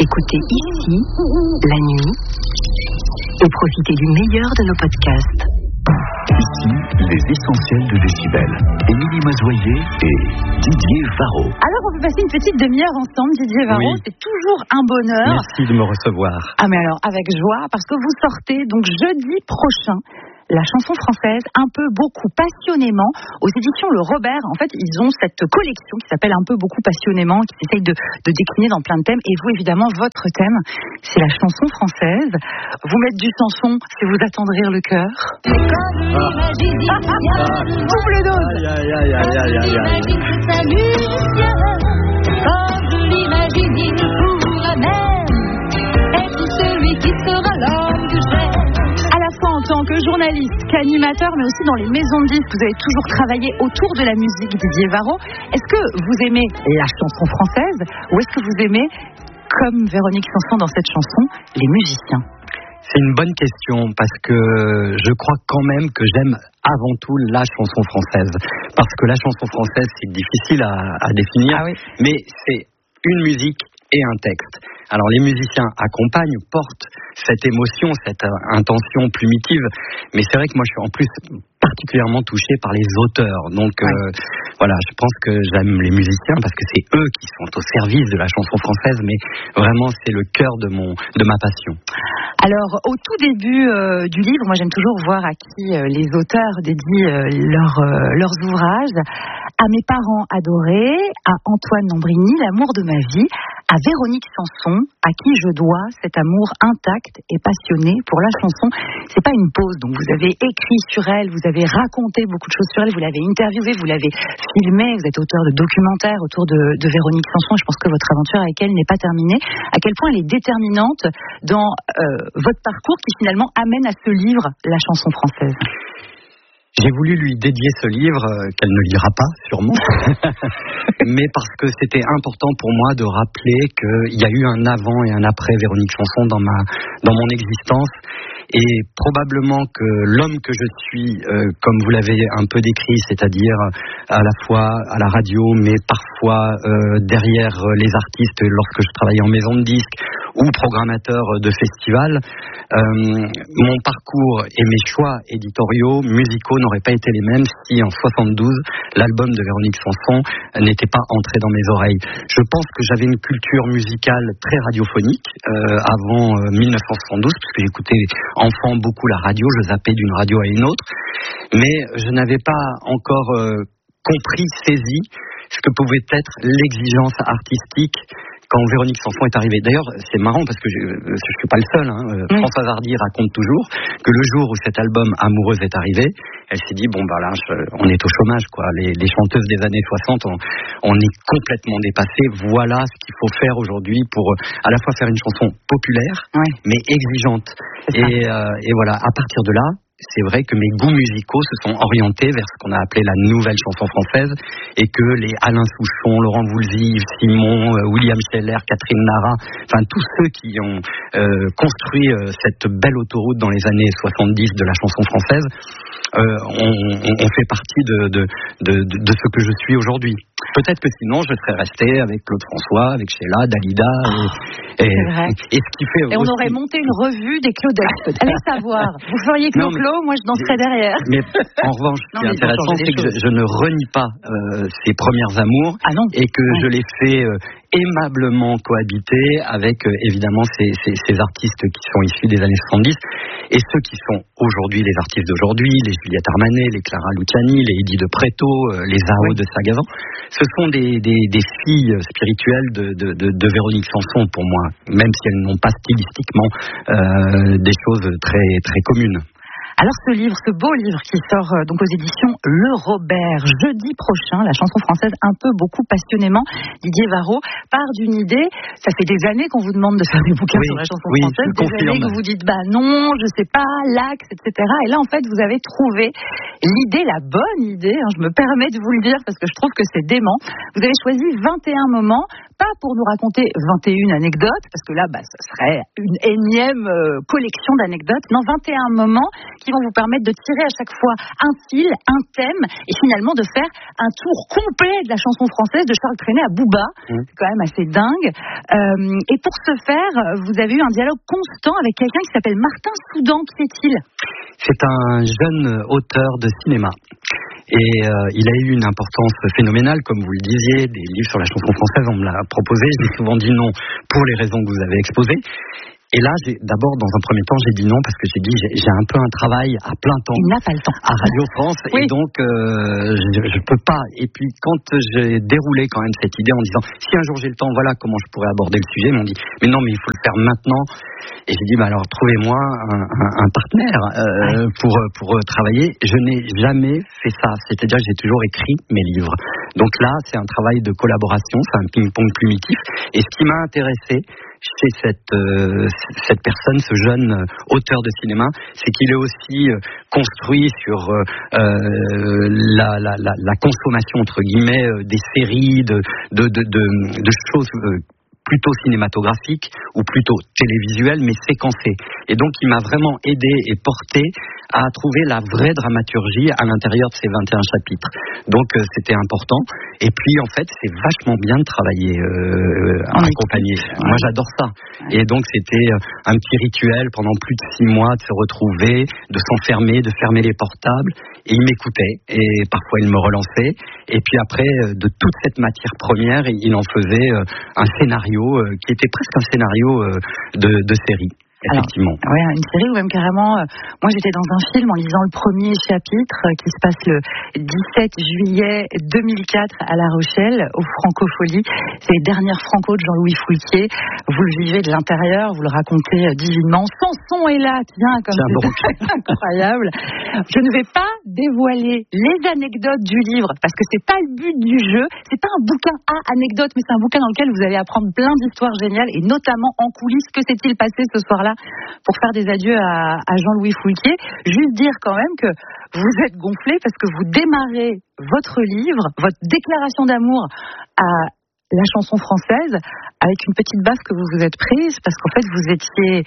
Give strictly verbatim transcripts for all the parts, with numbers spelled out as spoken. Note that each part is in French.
Écoutez ici, la nuit, et profitez du meilleur de nos podcasts. Ici, les essentiels de Décibel. Émilie Mazoyer et Didier Varro. Alors, on peut passer une petite demi-heure ensemble, Didier Varro. Oui. C'est toujours un bonheur. Merci de me recevoir. Ah, mais alors, avec joie, parce que vous sortez donc jeudi prochain la chanson française, un peu, beaucoup, passionnément, aux éditions Le Robert. En fait, ils ont cette collection qui s'appelle Un peu, beaucoup, passionnément, qui essaye de, de décliner dans plein de thèmes. Et vous, évidemment, votre thème, c'est la chanson française. Vous mettre du chanson, c'est vous attendre rire le cœur. Double dose. Aïe, aïe, aïe, aïe, aïe, aïe, aïe. Quand je l'imagine, il pourra même être celui qui sera l'homme que j'aime. À la fois en tant que journaliste, qu'animateur, mais aussi dans les maisons de disques, vous avez toujours travaillé autour de la musique, Didier Varro. Est-ce que vous aimez la chanson française ou est-ce que vous aimez, comme Véronique Sanson dans cette chanson, les musiciens ? C'est une bonne question parce que je crois quand même que j'aime avant tout la chanson française. Parce que la chanson française, c'est difficile à, à définir, ah oui. mais c'est une musique et un texte. Alors les musiciens accompagnent, portent cette émotion, cette intention primitive, mais c'est vrai que moi je suis en plus particulièrement touché par les auteurs. Donc ouais. euh, voilà, je pense que j'aime les musiciens parce que c'est eux qui sont au service de la chanson française, mais vraiment c'est le cœur de mon de ma passion. Alors au tout début euh, du livre, moi j'aime toujours voir à qui euh, les auteurs dédient euh, leur, euh, leurs ouvrages. À mes parents adorés, à Antoine Lambrini, l'amour de ma vie, à Véronique Sanson, à qui je dois cet amour intact et passionné pour la chanson. C'est pas une pause, donc vous avez écrit sur elle, vous avez raconté beaucoup de choses sur elle, vous l'avez interviewée, vous l'avez filmée, vous êtes auteur de documentaires autour de, de Véronique Sanson. Je pense que votre aventure avec elle n'est pas terminée. À quel point elle est déterminante dans euh, votre parcours qui finalement amène à ce livre, La chanson française. J'ai voulu lui dédier ce livre, euh, qu'elle ne lira pas, sûrement, mais parce que c'était important pour moi de rappeler qu'il y a eu un avant et un après Véronique Sanson dans ma, dans mon existence, et probablement que l'homme que je suis, euh, comme vous l'avez un peu décrit, c'est-à-dire à la fois à la radio, mais parfois euh, derrière les artistes lorsque je travaillais en maison de disques, ou programmateur de festivals, euh, mon parcours et mes choix éditoriaux, musicaux n'auraient pas été les mêmes si en soixante-douze, l'album de Véronique Sanson n'était pas entré dans mes oreilles. Je pense que j'avais une culture musicale très radiophonique euh, avant euh, mille neuf cent soixante-douze, puisque j'écoutais enfant beaucoup la radio, je zappais d'une radio à une autre, mais je n'avais pas encore euh, compris, saisi ce que pouvait être l'exigence artistique quand Véronique Sanson est arrivée. D'ailleurs, c'est marrant parce que je ne suis pas le seul. Hein. Oui. Françoise Hardy raconte toujours que le jour où cet album Amoureuse est arrivé, elle s'est dit, bon, bah là, je, on est au chômage, quoi. Les, les chanteuses des années soixante, on, on est complètement dépassées. Voilà ce qu'il faut faire aujourd'hui pour à la fois faire une chanson populaire, oui. mais exigeante. Et, euh, et voilà, à partir de là, c'est vrai que mes goûts musicaux se sont orientés vers ce qu'on a appelé la nouvelle chanson française et que les Alain Souchon, Laurent Voulzy, Yves Simon, euh, William Scheller, Catherine Nara, enfin tous ceux qui ont euh, construit euh, cette belle autoroute dans les années soixante-dix de la chanson française, euh, on, on, on fait partie de, de, de, de, de ce que je suis aujourd'hui. Peut-être que sinon je serais resté avec Claude François, avec Sheila, Dalida et, et, et ce qui fait. Et on aurait monté une revue des Claudettes. Allez savoir. Vous feriez Clo-Clo, moi je danserais derrière. Mais en revanche, ce qui est intéressant, c'est que je, je ne renie pas euh, ces premières amours ah non. et que ouais. je les fais euh, aimablement cohabiter avec euh, évidemment ces, ces, ces artistes qui sont issus des années soixante-dix et ceux qui sont aujourd'hui les artistes d'aujourd'hui, les Juliette Armanet, les Clara Luciani, les Eddie de Préto, euh, les Zao oui. de Sagazan. Ce sont des, des, des filles spirituelles de, de, de, de Véronique Sanson pour moi, même si elles n'ont pas stylistiquement euh, des choses très, très communes. Alors ce livre, ce beau livre qui sort euh, donc aux éditions Le Robert jeudi prochain, la chanson française un peu, beaucoup, passionnément, Didier Varro part d'une idée. Ça fait des années qu'on vous demande de faire des bouquins oui, sur la chanson oui, française, des confirme. années que vous dites bah non, je sais pas, l'axe, et cetera. Et là en fait vous avez trouvé l'idée, la bonne idée. Hein, je me permets de vous le dire parce que je trouve que c'est dément. Vous avez choisi vingt et un moments, pas pour nous raconter vingt et une anecdotes, parce que là bah ça serait une énième euh, collection d'anecdotes. Non, vingt et un moments qui vont vous permettre de tirer à chaque fois un fil, un thème, et finalement de faire un tour complet de la chanson française de Charles Trenet à Booba. Mmh. C'est quand même assez dingue. Euh, et pour ce faire, vous avez eu un dialogue constant avec quelqu'un qui s'appelle Martin Soudan. Qui est-il ? C'est un jeune auteur de cinéma. Et euh, il a eu une importance phénoménale, comme vous le disiez, des livres sur la chanson française, on me l'a proposé, j'ai souvent dit non pour les raisons que vous avez exposées. Et là, j'ai, d'abord, dans un premier temps, j'ai dit non parce que j'ai dit j'ai, j'ai un peu un travail à plein temps. Il n'a pas le temps. À Radio France. Oui. Et donc, euh, je ne peux pas. Et puis, quand j'ai déroulé quand même cette idée en disant si un jour j'ai le temps, voilà comment je pourrais aborder le sujet, ils m'ont dit mais non, mais il faut le faire maintenant. Et j'ai dit bah alors, trouvez-moi un, un, un partenaire euh, ouais. pour, pour travailler. Je n'ai jamais fait ça. C'est-à-dire que j'ai toujours écrit mes livres. Donc là, c'est un travail de collaboration, c'est un ping-pong primitif. Et ce qui m'a intéressé chez cette, euh, cette personne, ce jeune euh, auteur de cinéma, c'est qu'il est aussi euh, construit sur euh, euh, la, la, la, la consommation, entre guillemets, euh, des séries, de, de, de, de, de choses euh, plutôt cinématographiques ou plutôt télévisuelles, mais séquencées. Et donc, il m'a vraiment aidé et porté à trouver la vraie dramaturgie à l'intérieur de ces vingt et un chapitres. Donc, euh, c'était important. Et puis, en fait, c'est vachement bien de travailler euh, en compagnie. Ouais. Moi, j'adore ça. Ouais. Et donc, c'était un petit rituel pendant plus de six mois de se retrouver, de s'enfermer, de fermer les portables. Et il m'écoutait. Et parfois, il me relançait. Et puis après, de toute cette matière première, il en faisait un scénario qui était presque un scénario de, de série. Effectivement. Alors, ouais, une série ou même carrément. Euh, moi, j'étais dans un film en lisant le premier chapitre euh, qui se passe le dix-sept juillet deux mille quatre à La Rochelle, au Francofolie. C'est les dernières Franco de Jean-Louis Foulquier. Vous le vivez de l'intérieur, vous le racontez euh, divinement. Sanson est là, tiens, comme c'est incroyable. Je ne vais pas dévoiler les anecdotes du livre parce que c'est pas le but du jeu. C'est pas un bouquin à anecdotes, mais c'est un bouquin dans lequel vous allez apprendre plein d'histoires géniales et notamment en coulisses. Que s'est-il passé ce soir-là pour faire des adieux à, à Jean-Louis Foulquier? Juste dire quand même que vous êtes gonflé parce que vous démarrez votre livre, votre déclaration d'amour à la chanson française avec une petite baffe que vous vous êtes prise parce qu'en fait vous étiez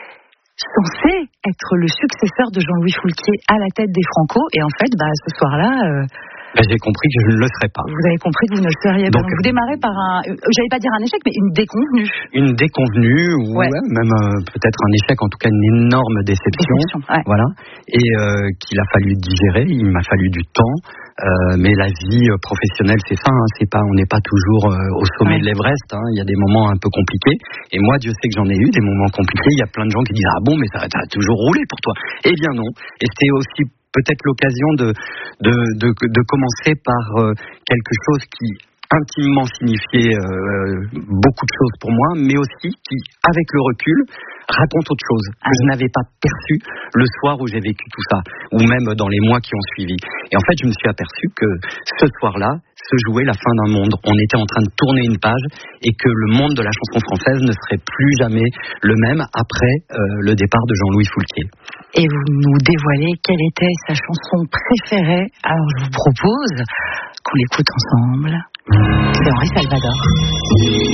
censé être le successeur de Jean-Louis Foulquier à la tête des Franco et en fait bah, ce soir-là euh, ben, j'ai compris que je ne le serais pas. Vous avez compris que vous ne le seriez pas. Donc, vous démarrez par un, j'allais pas dire un échec, mais une déconvenue. Une déconvenue, ou ouais. Ouais, même euh, peut-être un échec, en tout cas une énorme déception. déception ouais. Voilà. Et euh, qu'il a fallu digérer, il m'a fallu du temps. Euh, mais la vie professionnelle, c'est ça. Hein, c'est pas, on n'est pas toujours euh, au sommet ouais. de l'Everest. Hein, il y a des moments un peu compliqués. Et moi, Dieu sait que j'en ai eu des moments compliqués. Il y a plein de gens qui disent ah bon, mais ça, ça a toujours roulé pour toi. Eh bien non. Et c'était aussi peut-être l'occasion de, de, de, de commencer par euh, quelque chose qui intimement signifiait euh, beaucoup de choses pour moi, mais aussi qui, avec le recul, raconte autre chose que je n'avais pas perçu le soir où j'ai vécu tout ça, ou même dans les mois qui ont suivi. Et en fait, je me suis aperçu que ce soir-là se jouait la fin d'un monde. On était en train de tourner une page et que le monde de la chanson française ne serait plus jamais le même après euh, le départ de Jean-Louis Foulquier. Et vous nous dévoilez quelle était sa chanson préférée. Alors, je vous propose qu'on l'écoute ensemble. C'est Henri Salvador.